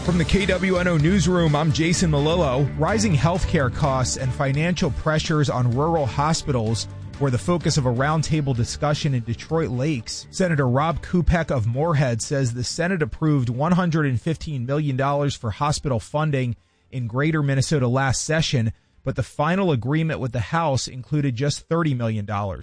From the KWNO Newsroom, I'm Jason Malillo. Rising healthcare costs and financial pressures on rural hospitals were the focus of a roundtable discussion in Detroit Lakes. Senator Rob Kupek of Moorhead says the Senate approved $115 million for hospital funding in Greater Minnesota last session, but the final agreement with the House included just $30 million.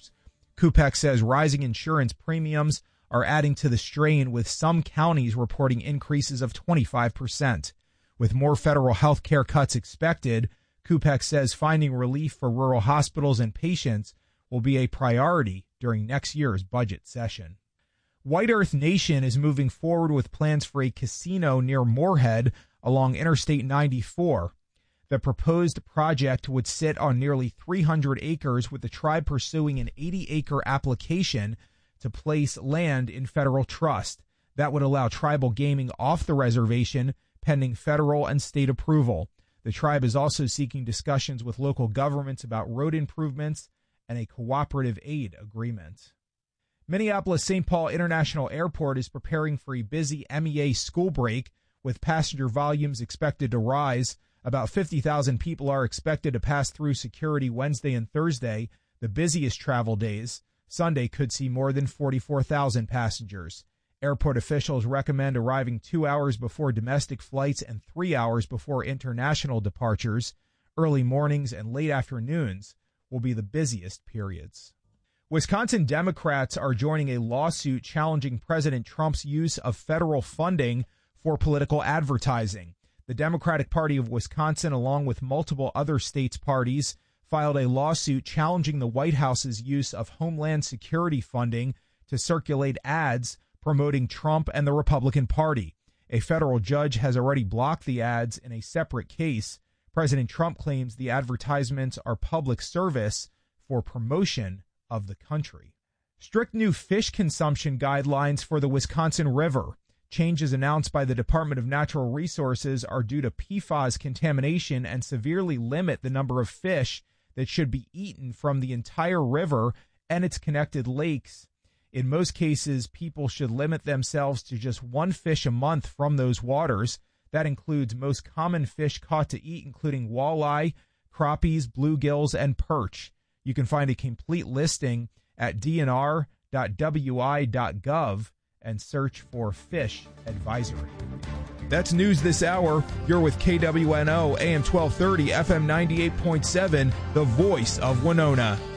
Kupek says rising insurance premiums are adding to the strain, with some counties reporting increases of 25%. With more federal health care cuts expected, Kupek says finding relief for rural hospitals and patients will be a priority during next year's budget session. White Earth Nation is moving forward with plans for a casino near Moorhead along Interstate 94. The proposed project would sit on nearly 300 acres, with the tribe pursuing an 80-acre application to place land in federal trust. That would allow tribal gaming off the reservation pending federal and state approval. The tribe is also seeking discussions with local governments about road improvements and a cooperative aid agreement. Minneapolis-St. Paul International Airport is preparing for a busy MEA school break, with passenger volumes expected to rise. About 50,000 people are expected to pass through security Wednesday and Thursday, the busiest travel days. Sunday could see more than 44,000 passengers. Airport officials recommend arriving 2 hours before domestic flights and 3 hours before international departures. Early mornings and late afternoons will be the busiest periods. Wisconsin Democrats are joining a lawsuit challenging President Trump's use of federal funding for political advertising. The Democratic Party of Wisconsin, along with multiple other states' parties, filed a lawsuit challenging the White House's use of Homeland Security funding to circulate ads promoting Trump and the Republican Party. A federal judge has already blocked the ads in a separate case. President Trump claims the advertisements are public service for promotion of the country. Strict new fish consumption guidelines for the Wisconsin River. Changes announced by the Department of Natural Resources are due to PFAS contamination and severely limit the number of fish that should be eaten from the entire river and its connected lakes. In most cases, people should limit themselves to just one fish a month from those waters. That includes most common fish caught to eat, including walleye, crappies, bluegills, and perch. You can find a complete listing at dnr.wi.gov and search for Fish Advisory. That's news this hour. You're with KWNO, AM 1230, FM 98.7, the voice of Winona.